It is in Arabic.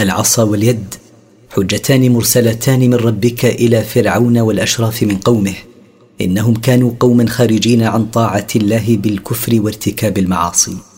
العصا واليد حجتان مرسلتان من ربك إلى فرعون والأشراف من قومه، إنهم كانوا قوما خارجين عن طاعة الله بالكفر وارتكاب المعاصي.